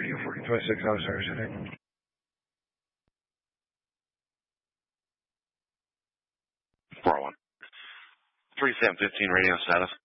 Radio 1426, out of service, I think. 401. 3715 radio status.